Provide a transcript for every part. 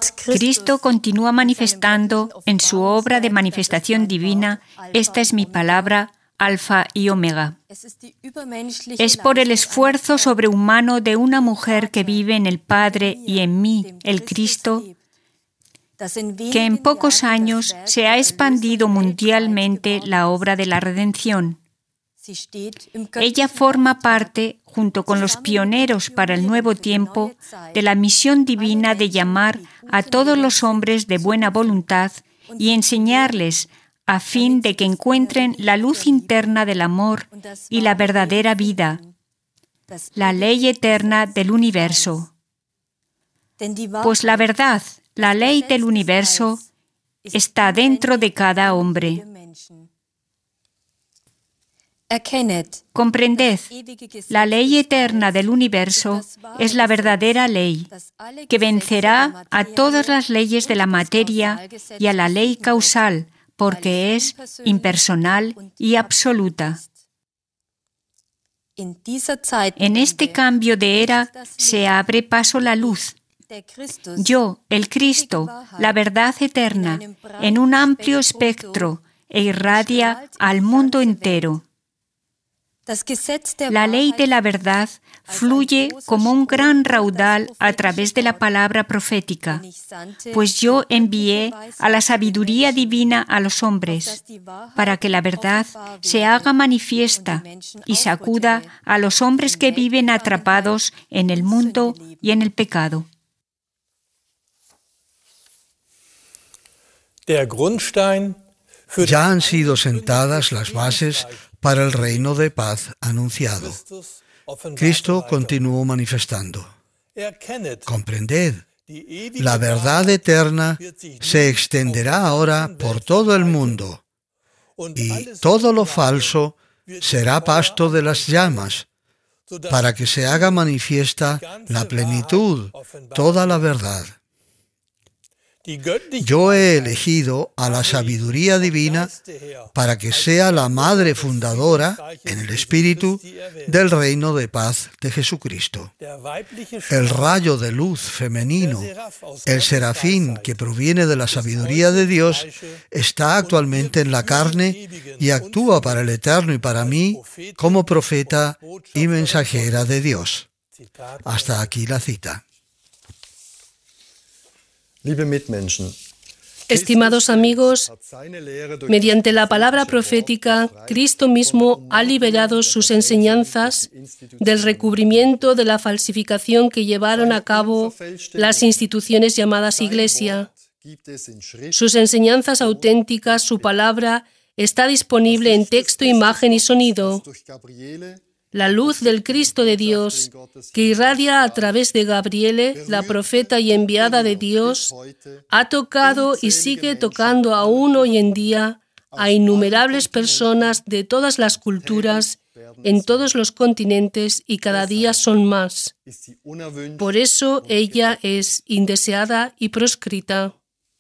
Cristo continúa manifestando en su obra de manifestación divina. Esta es mi palabra, Alfa y Omega. Es por el esfuerzo sobrehumano de una mujer que vive en el Padre y en mí, el Cristo, que en pocos años se ha expandido mundialmente la obra de la redención. Ella forma parte, junto con los pioneros para el nuevo tiempo, de la misión divina de llamar a todos los hombres de buena voluntad y enseñarles a fin de que encuentren la luz interna del amor y la verdadera vida, la ley eterna del universo. Pues la verdad, la ley del universo, está dentro de cada hombre. Comprended, la ley eterna del universo es la verdadera ley, que vencerá a todas las leyes de la materia y a la ley causal, porque es impersonal y absoluta. En este cambio de era se abre paso la luz. Yo, el Cristo, la verdad eterna, en un amplio espectro e irradia al mundo entero. La ley de la verdad fluye como un gran raudal a través de la palabra profética, pues yo envié a la sabiduría divina a los hombres, para que la verdad se haga manifiesta y sacuda a los hombres que viven atrapados en el mundo y en el pecado. Ya han sido sentadas las bases para el reino de paz anunciado. Cristo continuó manifestando. Comprended, la verdad eterna se extenderá ahora por todo el mundo, y todo lo falso será pasto de las llamas, para que se haga manifiesta la plenitud, toda la verdad. Yo he elegido a la sabiduría divina para que sea la madre fundadora, en el Espíritu, del reino de paz de Jesucristo. El rayo de luz femenino, el serafín que proviene de la sabiduría de Dios, está actualmente en la carne y actúa para el Eterno y para mí como profeta y mensajera de Dios. Hasta aquí la cita. Estimados amigos, mediante la palabra profética, Cristo mismo ha liberado sus enseñanzas del recubrimiento de la falsificación que llevaron a cabo las instituciones llamadas Iglesia. Sus enseñanzas auténticas, su palabra, está disponible en texto, imagen y sonido. La luz del Cristo de Dios, que irradia a través de Gabriele, la profeta y enviada de Dios, ha tocado y sigue tocando aún hoy en día a innumerables personas de todas las culturas, en todos los continentes, y cada día son más. Por eso ella es indeseada y proscrita.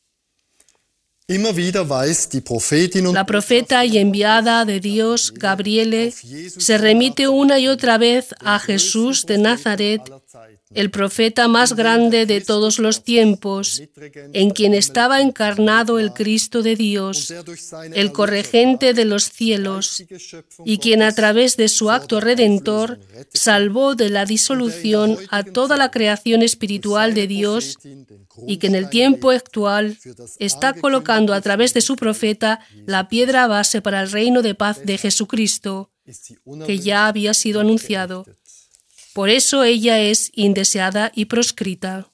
La profeta y enviada de Dios, Gabriele, se remite una y otra vez a Jesús de Nazaret, el profeta más grande de todos los tiempos, en quien estaba encarnado el Cristo de Dios, el corregente de los cielos, y quien a través de su acto redentor salvó de la disolución a toda la creación espiritual de Dios, y que en el tiempo actual está colocando a través de su profeta la piedra base para el reino de paz de Jesucristo, que ya había sido anunciado. Por eso ella es indeseada y proscrita.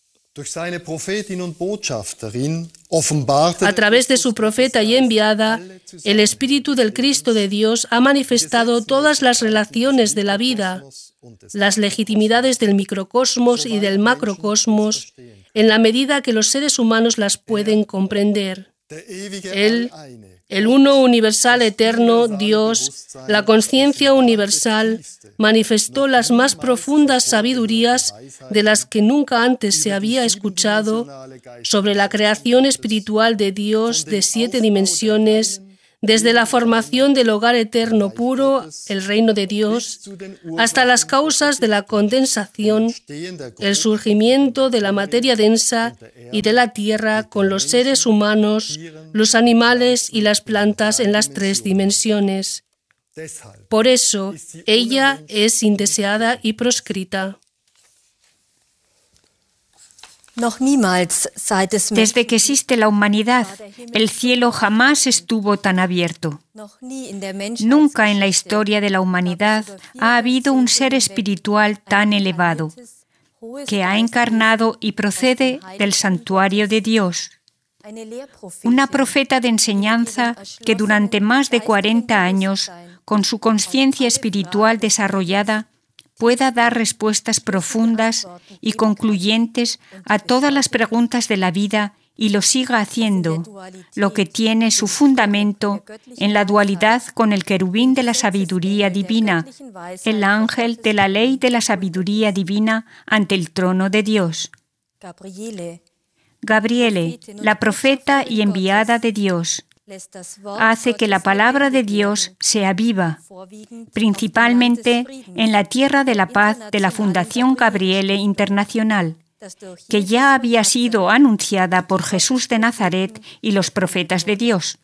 A través de su profeta y enviada, el Espíritu del Cristo de Dios ha manifestado todas las relaciones de la vida, las legitimidades del microcosmos y del macrocosmos, en la medida que los seres humanos las pueden comprender. Él, el uno universal eterno, Dios, la conciencia universal, manifestó las más profundas sabidurías de las que nunca antes se había escuchado sobre la creación espiritual de Dios de 7 dimensiones, desde la formación del hogar eterno puro, el reino de Dios, hasta las causas de la condensación, el surgimiento de la materia densa y de la tierra con los seres humanos, los animales y las plantas en las 3 dimensiones. Por eso, ella es indeseada y proscrita. Desde que existe la humanidad, el cielo jamás estuvo tan abierto. Nunca en la historia de la humanidad ha habido un ser espiritual tan elevado, que ha encarnado y procede del santuario de Dios. Una profeta de enseñanza que durante más de 40 años, con su conciencia espiritual desarrollada, pueda dar respuestas profundas y concluyentes a todas las preguntas de la vida y lo siga haciendo, lo que tiene su fundamento en la dualidad con el querubín de la sabiduría divina, el ángel de la ley de la sabiduría divina ante el trono de Dios. Gabriele, la profeta y enviada de Dios, hace que la palabra de Dios sea viva, principalmente en la Tierra de la Paz de la Fundación Gabriele Internacional, que ya había sido anunciada por Jesús de Nazaret y los profetas de Dios.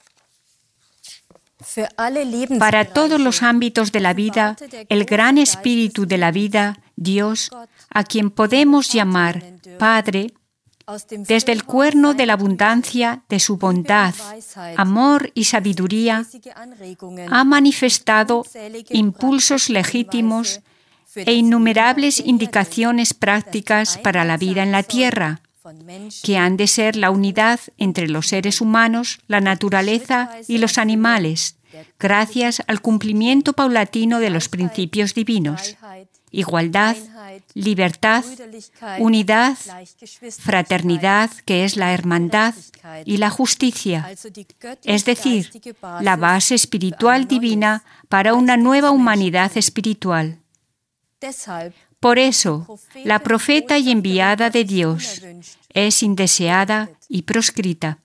Para todos los ámbitos de la vida, el gran espíritu de la vida, Dios, a quien podemos llamar Padre, desde el cuerno de la abundancia de su bondad, amor y sabiduría, ha manifestado impulsos legítimos e innumerables indicaciones prácticas para la vida en la tierra, que han de ser la unidad entre los seres humanos, la naturaleza y los animales, gracias al cumplimiento paulatino de los principios divinos: igualdad, libertad, unidad, fraternidad, que es la hermandad, y la justicia, es decir, la base espiritual divina para una nueva humanidad espiritual. Por eso, la profeta y enviada de Dios es indeseada y proscrita.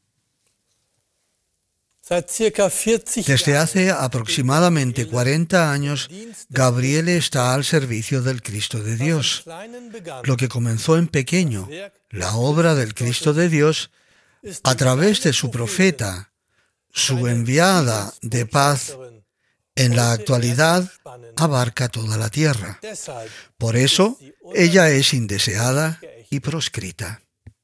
Desde hace aproximadamente 40 años, Gabriele está al servicio del Cristo de Dios. Lo que comenzó en pequeño, la obra del Cristo de Dios, a través de su profeta, su enviada de paz, en la actualidad abarca toda la tierra. Por eso, ella es indeseada y proscrita.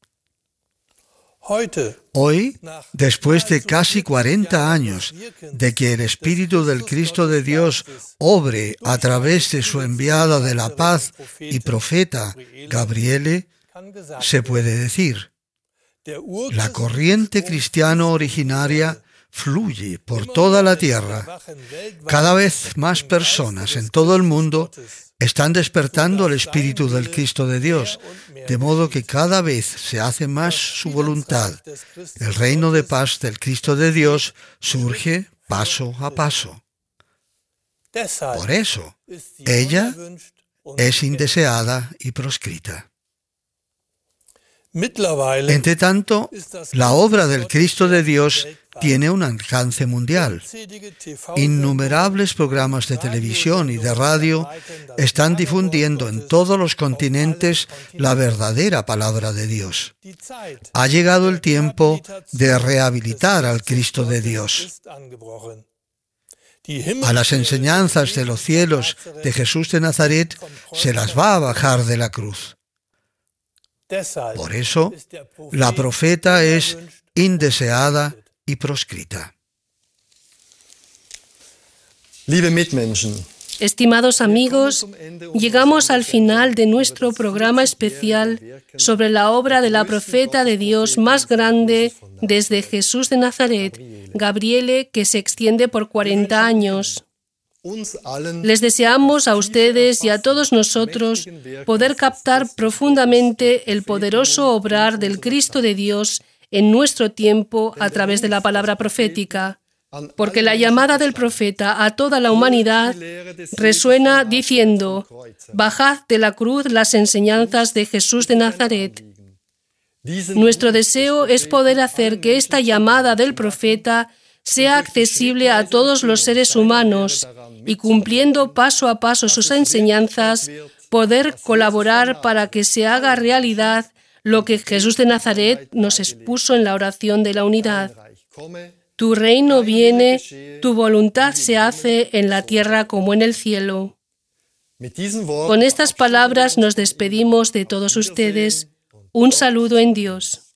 Hoy, después de casi 40 años de que el Espíritu del Cristo de Dios obre a través de su enviada de la paz y profeta Gabriele, se puede decir: la corriente cristiana originaria fluye por toda la tierra. Cada vez más personas en todo el mundo están despertando el Espíritu del Cristo de Dios, de modo que cada vez se hace más su voluntad. El reino de paz del Cristo de Dios surge paso a paso. Por eso, ella es indeseada y proscrita. Entre tanto, la obra del Cristo de Dios tiene un alcance mundial. Innumerables programas de televisión y de radio están difundiendo en todos los continentes la verdadera palabra de Dios. Ha llegado el tiempo de rehabilitar al Cristo de Dios. A las enseñanzas de los cielos de Jesús de Nazaret se las va a bajar de la cruz. Por eso, la profeta es indeseada y proscrita. Estimados amigos, llegamos al final de nuestro programa especial sobre la obra de la profeta de Dios más grande desde Jesús de Nazaret, Gabriele, que se extiende por 40 años. Les deseamos a ustedes y a todos nosotros poder captar profundamente el poderoso obrar del Cristo de Dios en nuestro tiempo a través de la palabra profética, porque la llamada del profeta a toda la humanidad resuena diciendo: bajad de la cruz las enseñanzas de Jesús de Nazaret. Nuestro deseo es poder hacer que esta llamada del profeta sea accesible a todos los seres humanos y cumpliendo paso a paso sus enseñanzas, poder colaborar para que se haga realidad lo que Jesús de Nazaret nos expuso en la oración de la unidad. Tu reino viene, tu voluntad se hace en la tierra como en el cielo. Con estas palabras nos despedimos de todos ustedes. Un saludo en Dios.